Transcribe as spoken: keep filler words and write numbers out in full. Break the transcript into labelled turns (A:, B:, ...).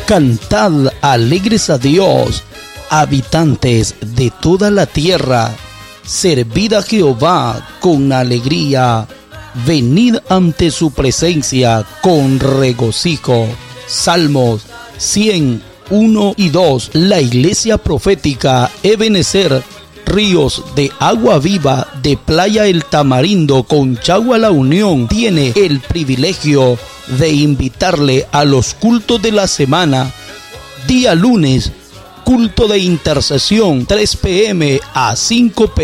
A: Cantad alegres a Dios, habitantes de toda la tierra. Servid a Jehová con alegría. Venid ante su presencia con regocijo. Salmos cien, uno y dos. La iglesia profética Ebenezer, Ríos de Agua Viva de Playa El Tamarindo, Conchagua La Unión, tiene el privilegio de invitarle a los cultos de la semana. Día lunes, culto de intercesión, tres p m a cinco p m